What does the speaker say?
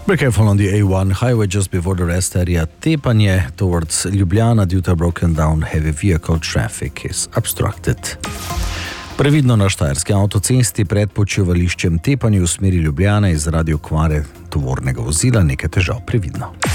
Be careful on the A1 highway just before the rest area. Tepanje towards Ljubljana due to broken down heavy vehicle traffic is obstructed. Previdno na štajerski avtocesti pred počivališčem Tepanje v smeri Ljubljane je zaradi okvare tovornega vozila nekaj težav. Previdno.